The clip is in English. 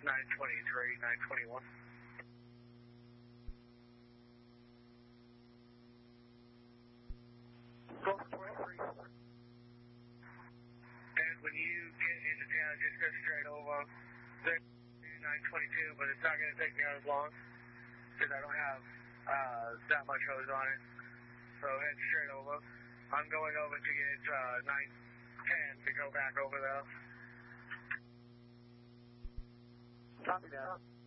923, 921. And when you get into town, just go straight over 922, but it's not going to take me as long because I don't have that much hose on it. So head straight over. I'm going over to get 910 to go back over there. Copy that.